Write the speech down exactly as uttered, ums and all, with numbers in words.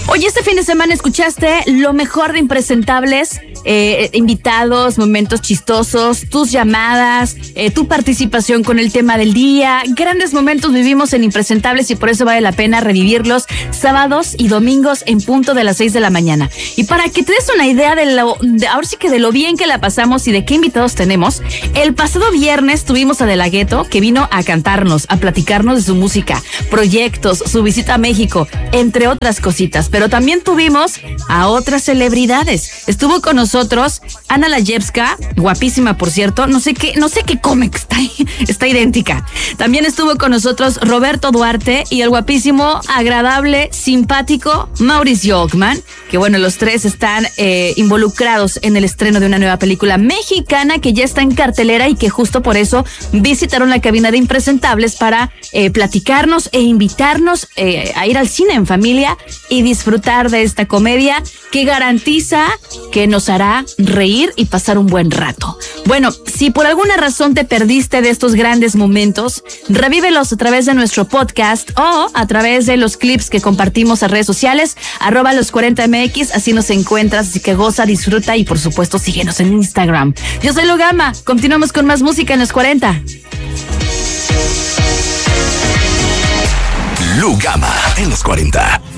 Oye, este fin de semana escuchaste lo mejor de Impresentables, eh, invitados, momentos chistosos, tus llamadas, eh, tu participación con el tema del día. Grandes momentos vivimos en Impresentables y por eso vale la pena revivirlos sábados y domingos en punto de las seis de la mañana. Y para que te des una idea de lo, de, ahora sí que de lo bien que la pasamos y de qué invitados tenemos, el pasado viernes tuvimos a De La Ghetto, que vino a cantarnos, a platicarnos de su música, proyectos, su visita a México, entre otras cositas. Pero también tuvimos a otras celebridades. Estuvo con nosotros Ana Layevska, guapísima por cierto, no sé qué, no sé qué come, está, está idéntica. También estuvo con nosotros Roberto Duarte y el guapísimo, agradable, simpático Maurice Ockman, que bueno, los tres están eh, involucrados en el estreno de una nueva película mexicana que ya está en cartelera y que justo por eso visitaron la cabina de Impresentables para eh, platicarnos e invitarnos eh, a ir al cine en familia y disfrutar de esta comedia que garantiza que nos hará reír y pasar un buen rato. Bueno, si por alguna razón te perdiste de estos grandes momentos, revívelos a través de nuestro podcast o a través de los clips que compartimos a redes sociales, arroba los cuarenta M X, así nos encuentras, así que goza, disfruta y por supuesto síguenos en Instagram. Yo soy Lugama, continuamos con más música en los cuarenta. Lugama en los cuarenta.